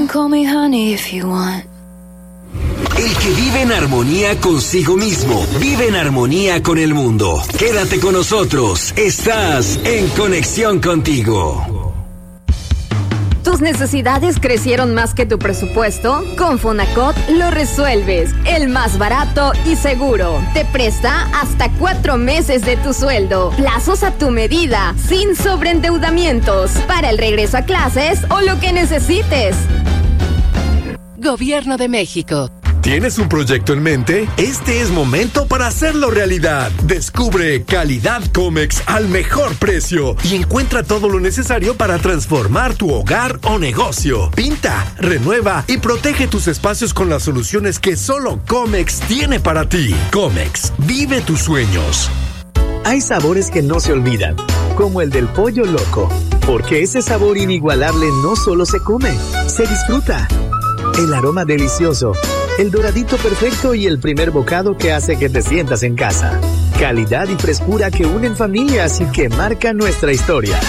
call me honey if you want. El que vive en armonía consigo mismo, vive en armonía con el mundo. Quédate con nosotros. Estás en Conexión Contigo. ¿Tus necesidades crecieron más que tu presupuesto? Con Fonacot lo resuelves. El más barato y seguro. Te presta hasta 4 meses de tu sueldo. Plazos a tu medida, sin sobreendeudamientos. Para el regreso a clases o lo que necesites. Gobierno de México. ¿Tienes un proyecto en mente? Este es momento para hacerlo realidad. Descubre Calidad Comex al mejor precio y encuentra todo lo necesario para transformar tu hogar o negocio. Pinta, renueva y protege tus espacios con las soluciones que solo Comex tiene para ti. Comex, vive tus sueños. Hay sabores que no se olvidan, como el del pollo loco, porque ese sabor inigualable no solo se come, se disfruta. El aroma delicioso, el doradito perfecto y el primer bocado que hace que te sientas en casa. Calidad y frescura que unen familias y que marcan nuestra historia.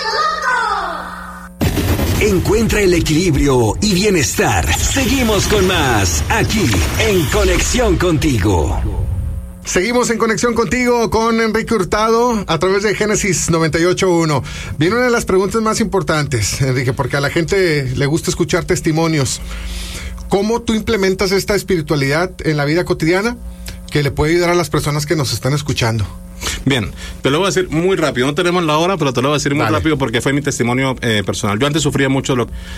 Encuentra el equilibrio y bienestar. Seguimos con más aquí en Conexión Contigo. Seguimos en Conexión Contigo con Enrique Hurtado a través de Génesis 98.1. Viene una de las preguntas más importantes, Enrique, porque a la gente le gusta escuchar testimonios. ¿Cómo tú implementas esta espiritualidad en la vida cotidiana que le puede ayudar a las personas que nos están escuchando? Bien, te lo voy a decir muy rápido. No tenemos la hora, pero te lo voy a decir muy rápido porque fue mi testimonio personal. Yo antes sufría mucho,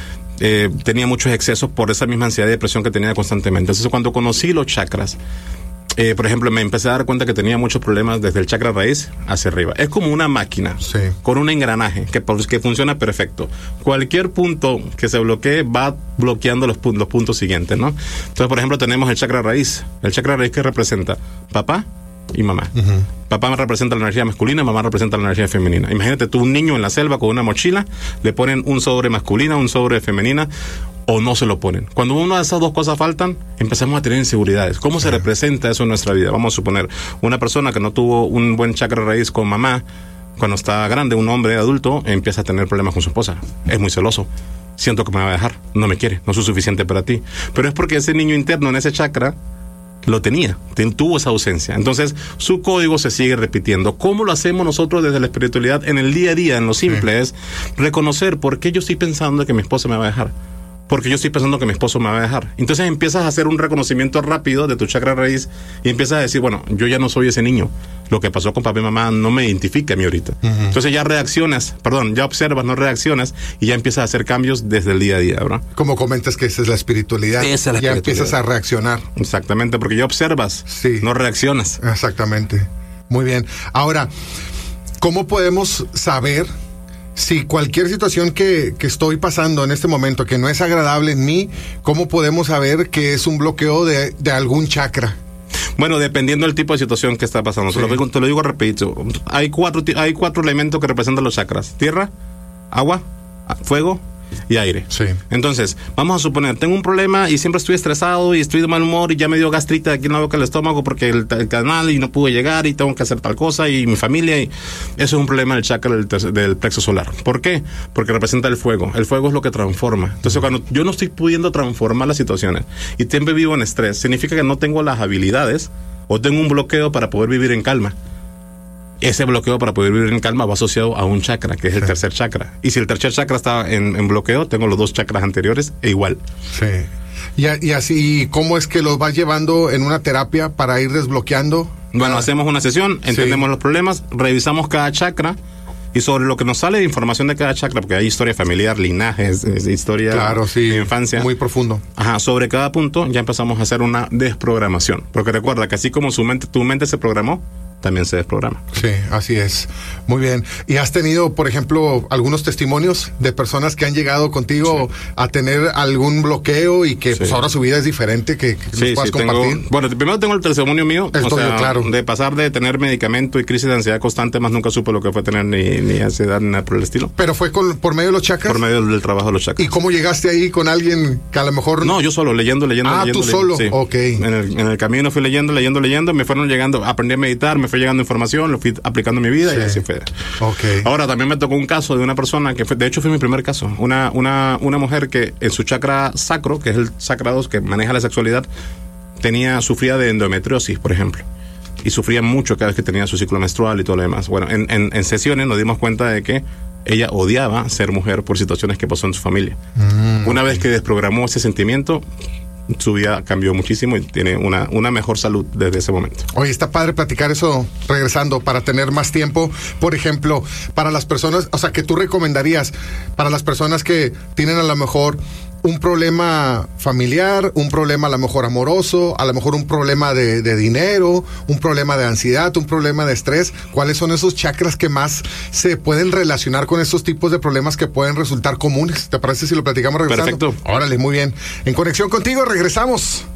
tenía muchos excesos por esa misma ansiedad y depresión que tenía constantemente. Entonces, cuando conocí los chakras, por ejemplo, me empecé a dar cuenta que tenía muchos problemas desde el chakra raíz hacia arriba. Es como una máquina con un engranaje que funciona perfecto. Cualquier punto que se bloquee va bloqueando los puntos siguientes, ¿no? Entonces, por ejemplo, tenemos el chakra raíz. El chakra raíz que representa papá y mamá. Papá representa la energía masculina, mamá representa la energía femenina. Imagínate tú, un niño en la selva con una mochila, le ponen un sobre masculina, un sobre femenina, o no se lo ponen. Cuando una de esas dos cosas faltan, empezamos a tener inseguridades. ¿Cómo se representa eso en nuestra vida? Vamos a suponer, una persona que no tuvo un buen chakra raíz con mamá, cuando está grande, un hombre adulto, empieza a tener problemas con su esposa. Es muy celoso. Siento que me va a dejar, no me quiere, no soy suficiente para ti. Pero es porque ese niño interno en ese chakra lo tenía, tuvo esa ausencia. Entonces, su código se sigue repitiendo. ¿Cómo lo hacemos nosotros desde la espiritualidad en el día a día, en lo simple? Es reconocer por qué yo estoy pensando que mi esposa me va a dejar. Porque yo estoy pensando que mi esposo me va a dejar. Entonces empiezas a hacer un reconocimiento rápido de tu chakra raíz y empiezas a decir, bueno, yo ya no soy ese niño. Lo que pasó con papá y mamá no me identifica a mí ahorita. Entonces ya ya observas, no reaccionas y ya empiezas a hacer cambios desde el día a día, ¿verdad? Como comentas que esa es la espiritualidad. Ya empiezas a reaccionar. Exactamente, porque ya observas, no reaccionas. Exactamente. Muy bien. Ahora, ¿cómo podemos saber si cualquier situación que estoy pasando en este momento que no es agradable en mí, cómo podemos saber que es un bloqueo de algún chakra? Bueno, dependiendo del tipo de situación que está pasando. Te lo digo rapidito. Hay cuatro elementos que representan los chakras: tierra, agua, fuego y aire. Entonces, vamos a suponer, tengo un problema y siempre estoy estresado y estoy de mal humor y ya me dio gastrita aquí en la boca del estómago porque el canal y no pude llegar y tengo que hacer tal cosa y mi familia, y eso es un problema del chakra del plexo solar. ¿Por qué? Porque representa el fuego. El fuego es lo que transforma. Entonces, cuando yo no estoy pudiendo transformar las situaciones y siempre vivo en estrés, significa que no tengo las habilidades o tengo un bloqueo para poder vivir en calma. Ese bloqueo para poder vivir en calma va asociado a un chakra, que es el tercer chakra. Y si el tercer chakra está en bloqueo, tengo los dos chakras anteriores igual. Y así, ¿cómo es que los vas llevando en una terapia para ir desbloqueando? Bueno, hacemos una sesión, entendemos los problemas, revisamos cada chakra y sobre lo que nos sale de información de cada chakra, porque hay historia familiar, linajes, historia de infancia. Muy profundo. Sobre cada punto ya empezamos a hacer una desprogramación. Porque recuerda que así como tu mente se programó, también se desprograma. Sí, así es. Muy bien. ¿Y has tenido, por ejemplo, algunos testimonios de personas que han llegado contigo a tener algún bloqueo y que pues ahora su vida es diferente, que nos puedas compartir? Bueno, primero tengo el testimonio mío, de pasar de tener medicamento y crisis de ansiedad constante, más nunca supe lo que fue tener ni ansiedad ni nada por el estilo. ¿Pero fue por medio de los chakras? Por medio del trabajo de los chakras. ¿Y cómo llegaste ahí con alguien que a lo mejor...? No, yo solo, leyendo. ¿Tú solo? Sí. Ok. En el camino fui leyendo, me fueron llegando, aprendí a meditar, me fue llegando información, lo fui aplicando en mi vida y así fue. Okay. Ahora, también me tocó un caso de una persona que de hecho fue mi primer caso. Una mujer que en su chakra sacro, que es el chakra 2 que maneja la sexualidad, sufría de endometriosis, por ejemplo. Y sufría mucho cada vez que tenía su ciclo menstrual y todo lo demás. Bueno, en sesiones nos dimos cuenta de que ella odiaba ser mujer por situaciones que pasó en su familia. Una vez que desprogramó ese sentimiento, su vida cambió muchísimo y tiene una mejor salud desde ese momento. Oye, está padre platicar eso regresando para tener más tiempo. Por ejemplo, para las personas, o sea, que tú recomendarías para las personas que tienen a lo mejor un problema familiar, un problema a lo mejor amoroso, a lo mejor un problema de dinero, un problema de ansiedad, un problema de estrés. ¿Cuáles son esos chakras que más se pueden relacionar con estos tipos de problemas que pueden resultar comunes? ¿Te parece si lo platicamos regresando? Perfecto. Órale, muy bien. En Conexión Contigo regresamos.